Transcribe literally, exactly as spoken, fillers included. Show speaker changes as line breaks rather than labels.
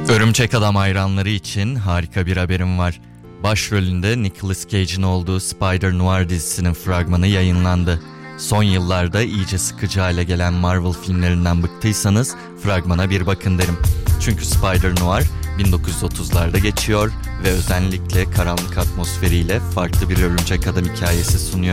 Örümcek Adam hayranları için harika bir haberim var. Başrolünde Nicolas Cage'in olduğu Spider-Noir dizisinin fragmanı yayınlandı. Son yıllarda iyice sıkıcı hale gelen Marvel filmlerinden bıktıysanız fragmana bir bakın derim. Çünkü Spider-Noir bin dokuz yüz otuzlarda geçiyor ve özellikle karanlık atmosferiyle farklı bir örümcek adam hikayesi sunuyor.